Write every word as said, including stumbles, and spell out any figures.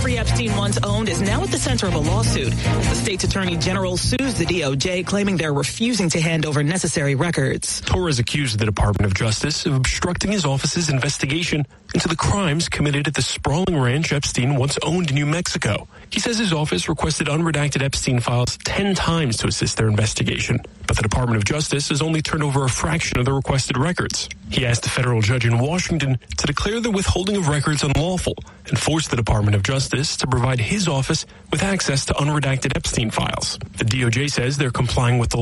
Jeffrey Epstein once owned is now at the center of a lawsuit. The state's attorney general sues the D O J, claiming they're refusing to hand over necessary records. Torres accused the Department of Justice of obstructing his office's investigation into the crimes committed at the sprawling ranch Epstein once owned in New Mexico. He says his office requested unredacted Epstein files ten times to assist their investigation, but the Department of Justice has only turned over a fraction of the requested records. He asked a federal judge in Washington to declare the withholding of records unlawful and force the Department of Justice to provide his office with access to unredacted Epstein files. The D O J says they're complying with the